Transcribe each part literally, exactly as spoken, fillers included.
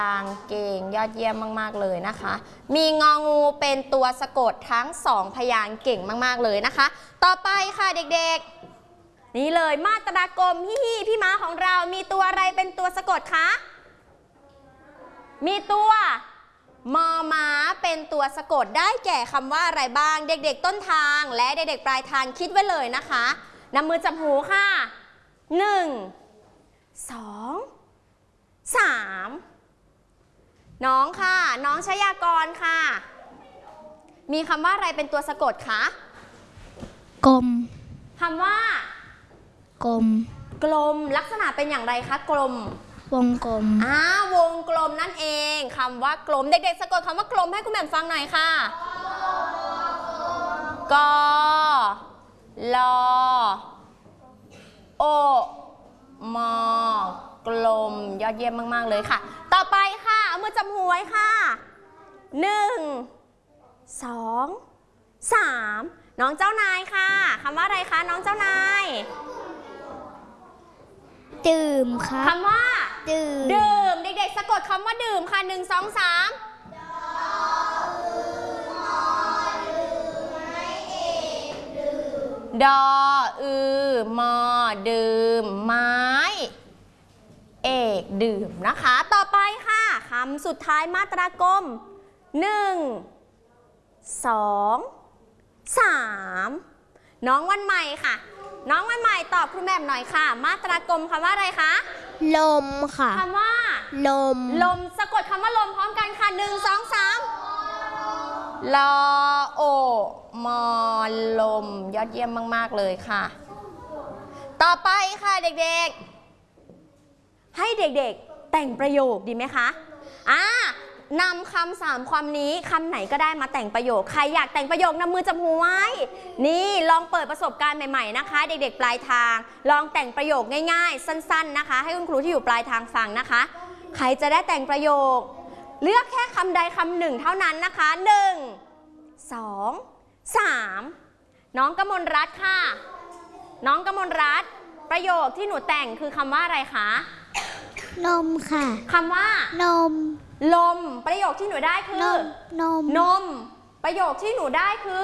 เก่งยอดเยี่ยมมากๆเลยนะคะมีงองูเป็นตัวสะกดทั้งสองพยางค์เก่งมากๆเลยนะคะต่อไปค่ะเด็กๆนี่เลยมาตรากลมฮิฮิพี่ม้าของเรามีตัวอะไรเป็นตัวสะกดคะมีตัวมอม้าเป็นตัวสะกดได้แก่คำว่าอะไรบ้างเด็กๆต้นทางและเด็กๆปลายทางคิดไว้เลยนะคะนำมือจับหูค่ะหนึ่งสองสามน้องค่ะน้องชยากรค่ะมีคำว่าอะไรเป็นตัวสะกดคะกลมคำว่ากลมกลมลักษณะเป็นอย่างไรคะกลมวงกลมอ่าวงกลมนั่นเองคำว่ากลมเด็กๆสะกดคำว่ากลมให้คุณแหม่มฟังหน่อยค่ะกลโอมอกลมยอดเยี่ยมมากๆเลยค่ะต่อไปค่ะเอามือจับหูไว้ค่ะหนึ่งสองสามน้องเจ้านายค่ะคำว่าอะไรคะน้องเจ้านายดื่มค่ะคำว่าดื่มดื่มเด็กๆสะกดคำว่าดื่มค่ะหนึ่งสองสามดออือมอดื่มไม้เอกดื่มนะคะต่อไปค่ะคำสุดท้ายมาตรากลมหนึ่งสองสามน้องวันใหม่ค่ะน้องวันใหม่ตอบครูแหม่มหน่อยค่ะมาตรากลมคำว่าอะไรคะลมค่ะคำว่าลมลมสะกดคำว่าลมพร้อมกันค่ะหนึ่งสองสามลอโอมอลมยอดเยี่ยมมากๆเลยค่ะต่อไปค่ะเด็กๆให้เด็กๆแต่งประโยคดีไหมคะอ่านำคำสามความนี้คำไหนก็ได้มาแต่งประโยคใครอยากแต่งประโยคนำมือจับหูไว้นี่ลองเปิดประสบการณ์ใหม่ๆนะคะเด็กๆปลายทางลองแต่งประโยคง่ายๆสั้นๆนะคะให้คุณครูที่อยู่ปลายทางฟังนะคะใครจะได้แต่งประโยคเลือกแค่คำใดคำหนึ่งเท่านั้นนะคะหนึ่งสองสามน้องกมลรัตน์ค่ะน้องกมลรัตน์ประโยคที่หนูแต่งคือคำว่าอะไรคะนมค่ะคำว่านมลมประโยคที่หนูได้คือนมนมนมประโยคที่หนูได้คือ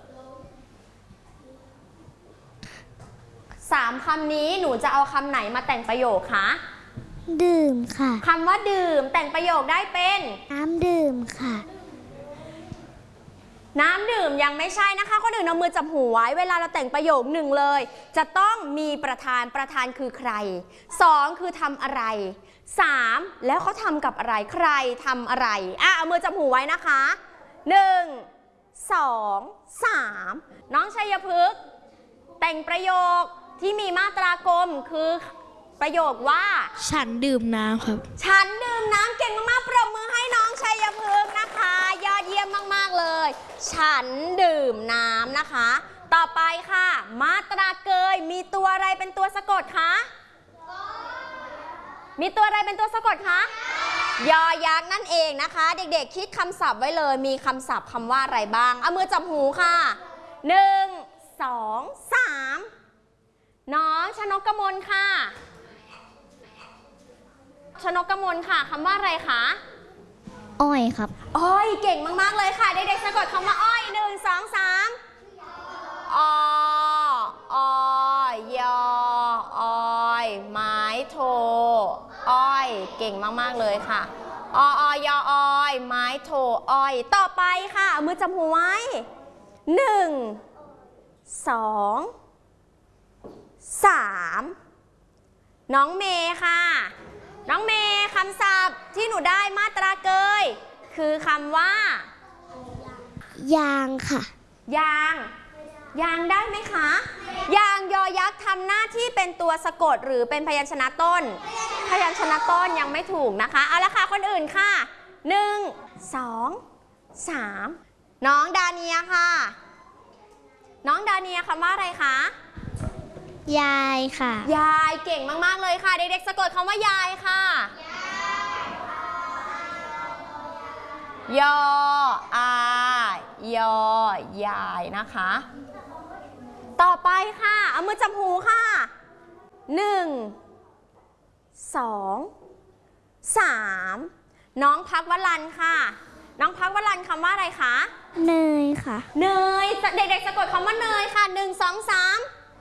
สามคำนี้หนูจะเอาคำไหนมาแต่งประโยคคะดื่มค่ะคำว่าดื่มแต่งประโยคได้เป็นน้ำดื่มค่ะน้ำดื่มยังไม่ใช่นะคะคนอื่นเอามือจับหูไว้เวลาเราแต่งประโยคหนึ่งเลยจะต้องมีประธานประธานคือใครสองคือทำอะไรสามแล้วเขาทำกับอะไรใครทำอะไรอ่ะเอามือจับหูไว้นะคะหนึ่งสองสามน้องชัยพฤกษ์แต่งประโยคที่มีมาตรากลมคือประโยคว่าฉันดื่มน้ำครับฉันดื่มน้ำเก่งมากๆปรบมือให้น้องชัยพฤกษ์นะคะยอดเยี่ยมมากๆเลยฉันดื่มน้ำนะคะต่อไปค่ะมาตราเกยมีตัวอะไรเป็นตัวสะกดคะมีตัวอะไรเป็นตัวสะกดคะยอยักษ์นั่นเองนะคะเด็กๆคิดคำศัพท์ไว้เลยมีคำศัพท์คำว่าอะไรบ้างเอามือจับหูค่ะหนึ่งสองสามน้องชนกกมลค่ะชนกกมลค่ะคำว่าอะไรคะอ้อยครับอ้อยเก่งมากๆเลยค่ะเด็กๆสะกดคำว่าอ้อยหนึ่งสองสามออยออยไม้โทอ้อยเก่งมากๆเลยค่ะออยออยไม้โทอ้อยต่อไปค่ะมือจับหูไว้หนึ่งสองสามน้องเมย์ค่ะน้องเมย์คำศัพท์ที่หนูได้มาตราเกยคือคำว่ายางค่ะยางยางได้ไหมคะยางยอยักษ์ทำหน้าที่เป็นตัวสะกดหรือเป็นพยัญชนะต้นพยัญชนะต้นยังไม่ถูกนะคะเอาละค่ะคนอื่นค่ะหนึ่งสองสามน้องดาเนียค่ะน้องดาเนียคำว่าอะไรคะยายค่ะยายเก่งมากๆเลยค่ะเด็กๆสะกดคำว่ายายค่ะยออายอยายนะคะต่อไปค่ะเอามือจับหูค่ะหนึ่งสองสามน้องพักวลันค่ะน้องพักวลันคำว่าอะไรคะเนยค่ะเนยเด็กๆสะกดคำว่าเนยค่ะหนึ่งสองสาม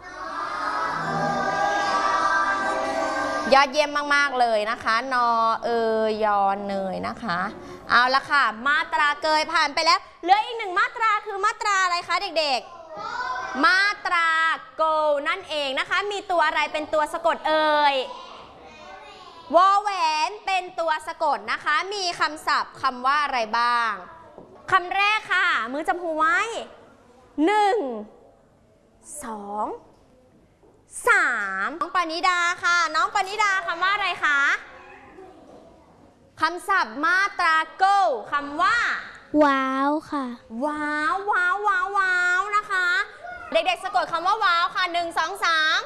ยอดเยี่ยมมากๆเลยนะคะนอเอยอเนยนะคะเอาละค่ะมาตราเกยผ่านไปแล้วเหลืออีกหนึ่งมาตราคือมาตราอะไรคะเด็กๆมาตราโกนั่นเองนะคะมีตัวอะไรเป็นตัวสะกดเอ่ยวอแหวนเป็นตัวสะกดนะคะมีคำศัพท์คำว่าอะไรบ้างคำแรกค่ะมือจับหูไว้หนึ่งสองสามน้องปณิดาค่ะน้องปณิดาคำว่าอะไรคะคำศัพท์มาตราโกคำว่าว้าวค่ะว้าวว้าวว้าวว้าวนะคะเด็กๆสะกดคำว่าว้าวค่ะหนึ่งสองสาม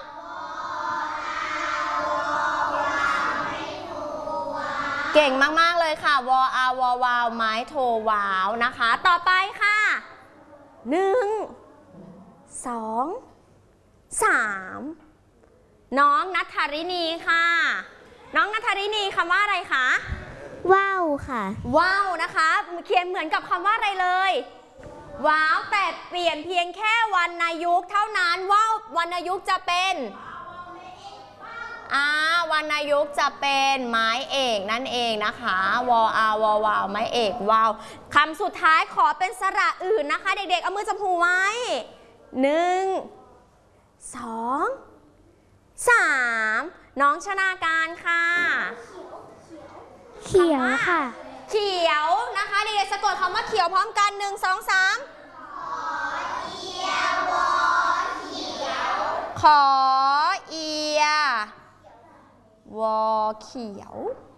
เก่งมากๆเลยค่ะวออาวอวาวไม้โทวาวนะคะต่อไปค่ะหนึ่งสองสามน้องณัฐารินีค่ะน้องณัฐารินีคำว่าอะไรคะว้าวค่ะว้าวนะคะเขียนเหมือนกับคำว่าอะไรเลยว้าวแต่เปลี่ยนเพียงแค่วรรณยุกต์เท่านั้นว้าววรรณยุกต์จะเป็นอ่าวรรณยุกต์จะเป็นไม้เอกนั่นเองนะคะวออาวอวาวไม้เอกวาวคำสุดท้ายขอเป็นสระอื่นนะคะเด็กๆเอามือจับหูไว้หนึ่งสองสามน้องชนาการค่ะเขียวค่ะเขียวนะคะเด็กๆสะกดคำว่าเขียวพร้อมกันหนึ่งสองสามขอเอียวอเขีย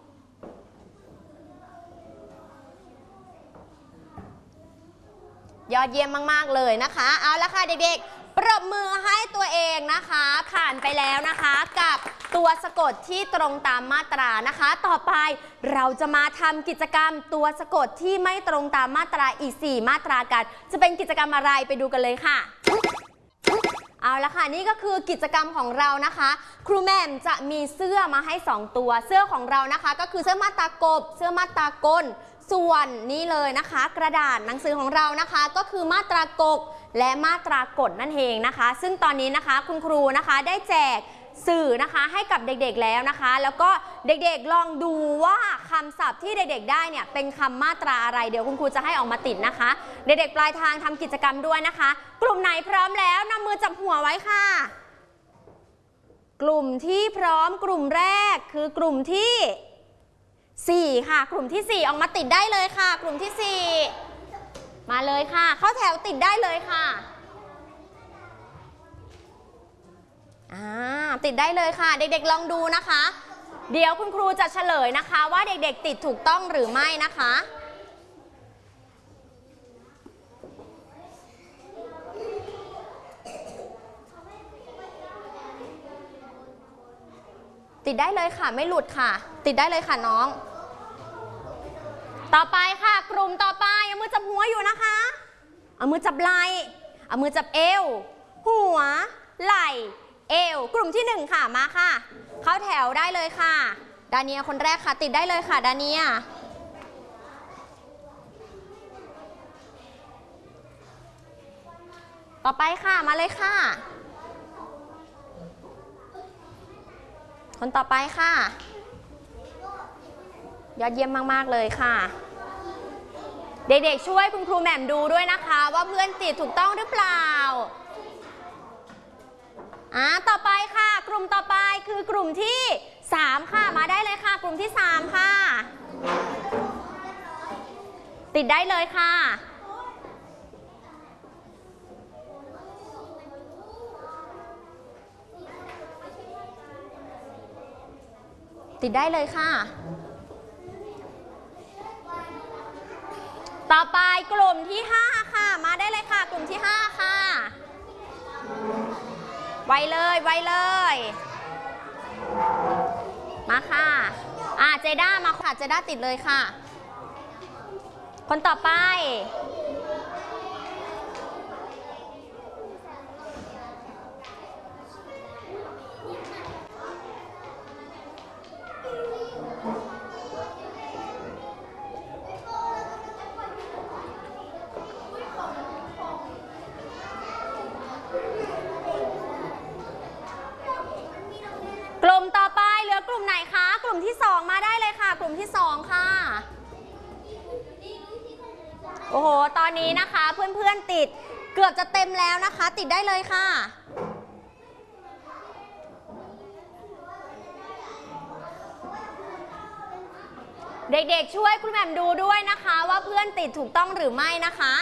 วยอดเยี่ยมมากๆเลยนะคะเอาละค่ะเด็กๆปรบมือให้ตัวเองนะคะผ่านไปแล้วนะคะกับตัวสะกดที่ตรงตามมาตรานะคะต่อไปเราจะมาทำกิจกรรมตัวสะกดที่ไม่ตรงตามมาตราอีกสี่มาตรากันจะเป็นกิจกรรมอะไรไปดูกันเลยค่ะเอาละค่ะนี่ก็คือกิจกรรมของเรานะคะครูแหม่มจะมีเสื้อมาให้สองตัวเสื้อของเรานะคะก็คือเสื้อมาตรากบเสื้อมาตราก้นส่วนนี้เลยนะคะกระดาษหนังสือของเรานะคะก็คือมาตรากกและมาตรากฎนั่นเองนะคะซึ่งตอนนี้นะคะคุณครูนะคะได้แจกสื่อนะคะให้กับเด็กๆแล้วนะคะแล้วก็เด็กๆลองดูว่าคำศัพท์ที่เด็กๆได้เนี่ยเป็นคำมาตราอะไรเดี๋ยวคุณครูจะให้ออกมาติดนะคะเด็กๆปลายทางทำกิจกรรมด้วยนะคะกลุ่มไหนพร้อมแล้วนำมือจับหัวไว้ค่ะกลุ่มที่พร้อมกลุ่มแรกคือกลุ่มที่สี่ค่ะกลุ่มที่สี่ออกมาติดได้เลยค่ะกลุ่มที่สี่มาเลยค่ะเข้าแถวติดได้เลยค่ะอ่าติดได้เลยค่ะเด็กๆลองดูนะคะเดี๋ยวคุณครูจะเฉลยนะคะว่าเด็กๆติดถูกต้องหรือไม่นะคะติดได้เลยค่ะไม่หลุดค่ะติดได้เลยค่ะน้องต่อไปค่ะกลุ่มต่อไปเอามือจับหัวอยู่นะคะเอามือจับไหล่เอามือจับเอวหัวไหล่เอวกลุ่มที่หนึ่งค่ะมาค่ะเข้าแถวได้เลยค่ะดาเนียคนแรกค่ะติดได้เลยค่ะดาเนียต่อไปค่ะมาเลยค่ะคนต่อไปค่ะยอดเยี่ยมมากๆเลยค่ะเด็กๆช่วยคุณครูแหม่มดูด้วยนะคะว่าเพื่อนติดถูกต้องหรือเปล่าอ่าต่อไปค่ะกลุ่มต่อไปคือกลุ่มที่สามค่ะมาได้เลยค่ะกลุ่มที่สามค่ะติดได้เลยค่ะติดได้เลยค่ะต่อไปกลุ่มที่ห้าค่ะมาได้เลยค่ะกลุ่มที่ห้าค่ะไวเลยไวเลยมาค่ะอ่าเจด้ามาค่ะเจด้าติดเลยค่ะคนต่อไปค่ะโอ้โหตอนนี้นะคะเพื่อนๆติดเกือบจะเต็มแล้วนะคะติดได้เลยค่ะเด็กๆช่วยคุณแหม่มดูด้วยนะคะว่าเพื่อนติดถูกต้องหรือไม่นะคะ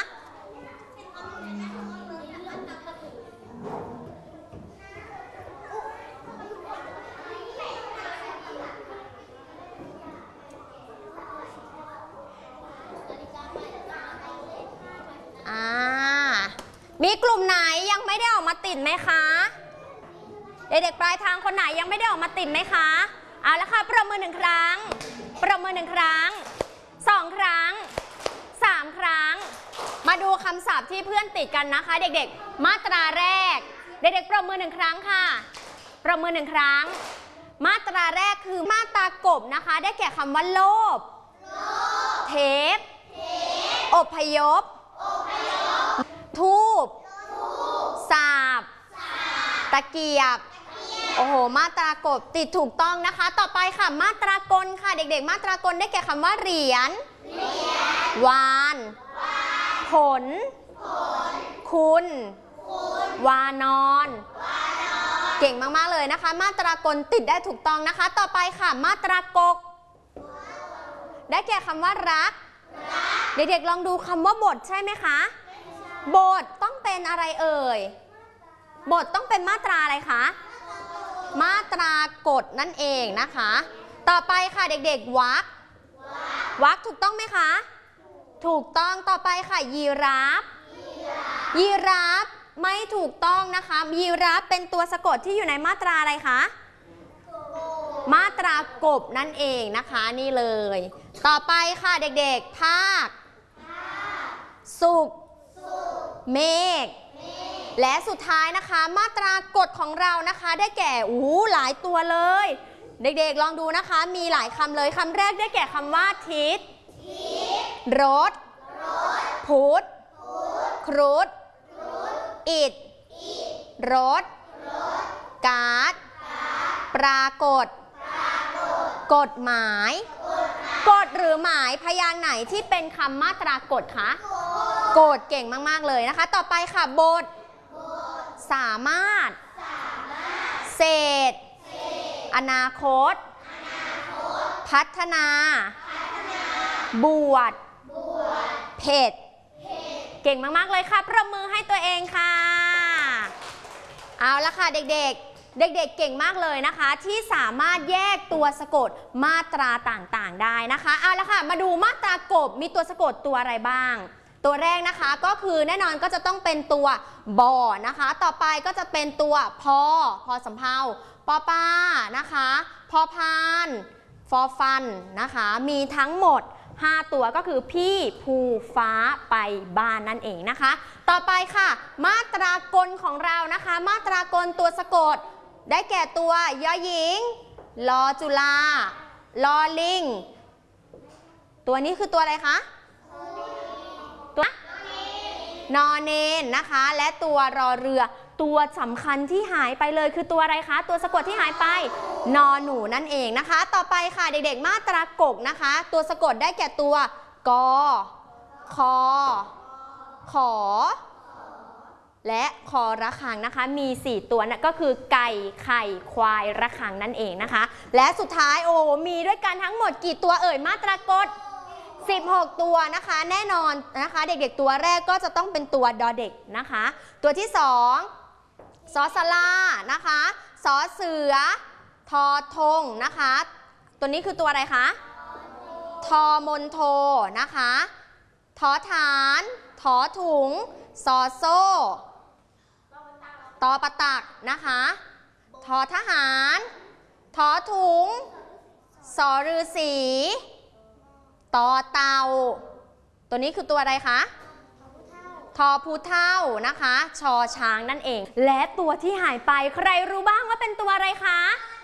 อ่ามีกลุ่มไหนยังไม่ได้ออกมาติดไหมคะเด็กๆปลายทางคนไหนยังไม่ได้ออกมาติดไหมคะเอาละค่ะประมือหนึ่งครั้งประมือหนึ่งครั้งสองครั้งสามครั้งมาดูคำศัพท์ที่เพื่อนติดกันนะคะเด็กๆมาตราแรกเด็กๆประมือหนึ่งครั้งค่ะประมือหนึ่งครั้งมาตราแรกคือมาตรากบนะคะได้แก่คำว่าโลภเทปอพยพทูบสาบตะเกียบโอ้โหมาตรากบติดถูกต้องนะคะต่อไปค่ะมาตรากลค่ะเด็กๆมาตรากลได้แก่คำว่าเหรียญวานผลคุณวานอนเก่งมากๆเลยนะคะมาตรากลติดได้ถูกต้องนะคะต่อไปค่ะมาตรากกได้แก่คำว่ารักเด็กๆลองดูคำว่าบทใช่ไหมคะบทต้องเป็นอะไรเอ่ยบทต้องเป็นมาตราอะไรคะมาตรากฎนั่นเองนะคะต่อไปค่ะเด็กๆวรรควรรคถูกต้องไหมคะถูกต้องต่อไปค่ะยีราฟยีราฟไม่ถูกต้องนะคะยีราฟเป็นตัวสะกดที่อยู่ในมาตราอะไรคะมาตรากบนั่นเองนะคะนี่เลยต่อไปค่ะเด็กๆภาคสุขเมฆและสุดท้ายนะคะมาตรากฎของเรานะคะได้แก่อู้หลายตัวเลยเด็กๆลองดูนะคะมีหลายคำเลยคำแรกได้แก่คำว่าทิศรถพุทธครุฑอิฐรถการ์ดปรากฏกฎหมายกฎหรือหมายพยางค์ไหนที่เป็นคำมาตรากฎคะกฎเก่งมากๆเลยนะคะต่อไปค่ะบทสามารถเศษอนาคตพัฒนาบวชเผ็ดเก่งมากๆเลยค่ะประมือให้ตัวเองค่ะเอาละค่ะเด็กๆเด็กๆเก่งมากเลยนะคะที่สามารถแยกตัวสะกดมาตราต่างๆได้นะคะเอาละค่ะมาดูมาตรากบมีตัวสะกดตัวอะไรบ้างตัวแรกนะคะก็คือแน่นอนก็จะต้องเป็นตัวบอนะคะต่อไปก็จะเป็นตัวพอพอสำเภาปอป้านะคะพอพานฟอฟันนะคะมีทั้งหมดห้าตัวก็คือพี่ภูฟ้าไปบ้านนั่นเองนะคะต่อไปค่ะมาตรากลของเรานะคะมาตรากลตัวสะกดได้แก่ตัวยอหญิงลอจุฬาลอลิงตัวนี้คือตัวอะไรคะตัวนอเนนนะคะและตัวรอเรือตัวสำคัญที่หายไปเลยคือตัวอะไรคะตัวสะกดที่หายไปนอหนูนั่นเองนะคะต่อไปค่ะเด็กๆมาตรากกนะคะตัวสะกดได้แก่ตัวกอคอขอและคอระฆังนะคะมีสี่ตัวนะก็คือไก่ไข่ควายระฆังนั่นเองนะคะและสุดท้ายโอ้มีด้วยกันทั้งหมดกี่ตัวเอ่ยมาตรากฎสิบหกตัวนะคะแน่นอนนะคะเด็กๆตัวแรกก็จะต้องเป็นตัวดอเด็กนะคะตัวที่สองสอสลานะคะสอเสือทอธงนะคะตัวนี้คือตัวอะไรคะทอมนโทนะคะทอฐานทอถุงซอโซ่ตอปะตักนะคะทอทหารทอถุงสอฤาษีตอเตาตัวนี้คือตัวอะไรคะทอพูเท่านะคะชอช้างนั่นเองและตัวที่หายไปใครรู้บ้างว่าเป็นตัวอะไรคะ